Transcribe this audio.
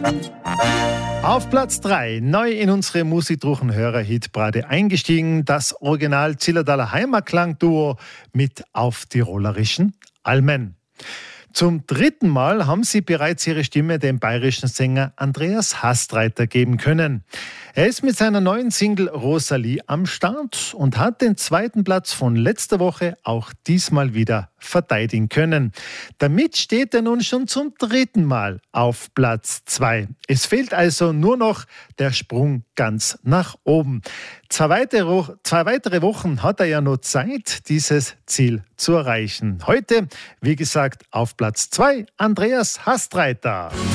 Auf Platz 3, neu in unsere Musikdruchen-Hörer-Hitparade eingestiegen, das Original Zillertaler Heimatklang-Duo mit auf tirolerischen Almen. Zum dritten Mal haben sie bereits ihre Stimme dem bayerischen Sänger Andreas Hastreiter geben können. Er ist mit seiner neuen Single Rosalie am Start und hat den zweiten Platz von letzter Woche auch diesmal wieder verteidigen können. Damit steht er nun schon zum dritten Mal auf Platz 2. Es fehlt also nur noch der Sprung ganz nach oben. Zwei weitere Wochen hat er ja noch Zeit, dieses Ziel zu erreichen. Heute, wie gesagt, auf Platz 2 Andreas Hastreiter.